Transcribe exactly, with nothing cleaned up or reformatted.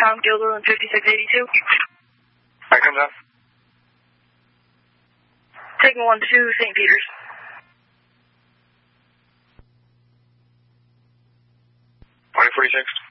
Tom Gilder in fifty-six eighty-two. That comes up. Taking one to Saint Peter's. twenty forty-six.